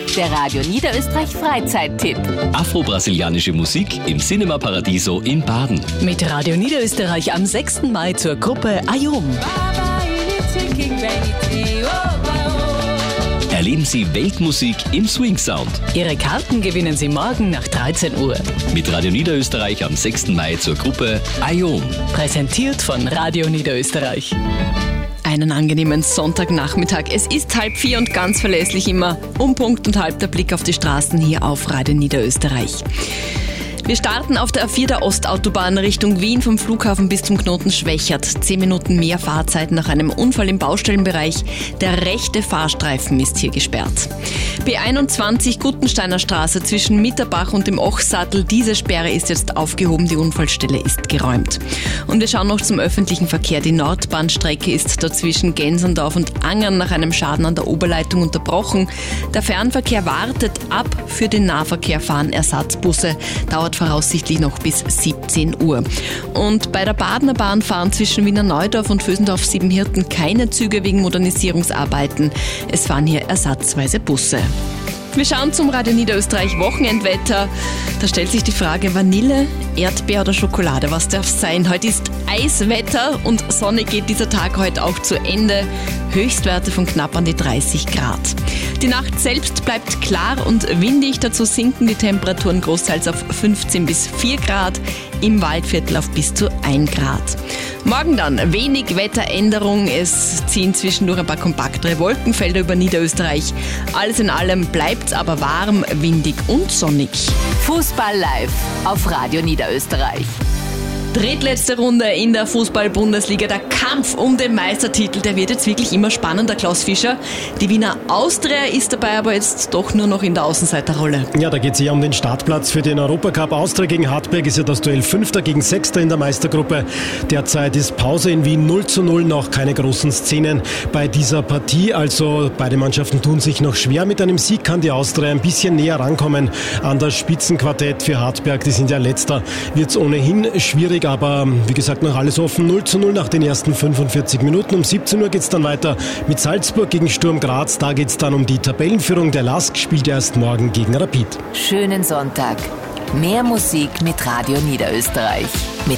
der Radio Niederösterreich Freizeittipp. Afro-brasilianische Musik im Cinema Paradiso in Baden. Mit Radio Niederösterreich am 6. Mai zur Gruppe Ayom. Erleben Sie Weltmusik im Swing Sound. Ihre Karten gewinnen Sie morgen nach 13 Uhr. Mit Radio Niederösterreich am 6. Mai zur Gruppe Ayom. Präsentiert von Radio Niederösterreich. Einen angenehmen Sonntagnachmittag. Es ist 3:30 und ganz verlässlich immer um Punkt und halb der Blick auf die Straßen hier auf Radio Niederösterreich. Wir starten auf der A4 der Ostautobahn Richtung Wien vom Flughafen bis zum Knoten Schwächert. 10 Minuten mehr Fahrzeit nach einem Unfall im Baustellenbereich. Der rechte Fahrstreifen ist hier gesperrt. B21 Guttensteiner Straße zwischen Mitterbach und dem Ochsattel. Diese Sperre ist jetzt aufgehoben, die Unfallstelle ist geräumt. Und wir schauen noch zum öffentlichen Verkehr. Die Nordbahnstrecke ist dazwischen Gensendorf und Angern nach einem Schaden an der Oberleitung unterbrochen. Der Fernverkehr wartet ab, für den Nahverkehr fahren Ersatzbusse. Dauert voraussichtlich noch bis 17 Uhr. Und bei der Badener Bahn fahren zwischen Wiener Neudorf und Vösendorf-Siebenhirten keine Züge wegen Modernisierungsarbeiten. Es fahren hier ersatzweise Busse. Wir schauen zum Radio Niederösterreich Wochenendwetter. Da stellt sich die Frage Vanille, Erdbeer oder Schokolade. Was darf es sein? Heute ist Eiswetter und sonnig geht dieser Tag heute auch zu Ende. Höchstwerte von knapp an die 30 Grad. Die Nacht selbst bleibt klar und windig. Dazu sinken die Temperaturen großteils auf 15 bis 4 Grad. Im Waldviertel auf bis zu 1 Grad. Morgen dann wenig Wetteränderung. Es ziehen zwischendurch ein paar kompaktere Wolkenfelder über Niederösterreich. Alles in allem bleibt's aber warm, windig und sonnig. Fußball live auf Radio Niederösterreich. Drittletzte Runde in der Fußball-Bundesliga. Der Kampf um den Meistertitel, der wird jetzt wirklich immer spannender, Klaus Fischer. Die Wiener Austria ist dabei aber jetzt doch nur noch in der Außenseiterrolle. Ja, da geht es eher um den Startplatz für den Europacup. Austria gegen Hartberg ist ja das Duell 5. gegen 6. in der Meistergruppe. Derzeit ist Pause in Wien, 0:0, noch keine großen Szenen bei dieser Partie. Also beide Mannschaften tun sich noch schwer. Mit einem Sieg kann die Austria ein bisschen näher rankommen an das Spitzenquartett. Für Hartberg, die sind ja Letzter, wird es ohnehin schwierig. Aber wie gesagt, noch alles offen. 0:0 nach den ersten 45 Minuten. Um 17 Uhr geht es dann weiter mit Salzburg gegen Sturm Graz. Da geht es dann um die Tabellenführung. Der LASK spielt erst morgen gegen Rapid. Schönen Sonntag. Mehr Musik mit Radio Niederösterreich. Mit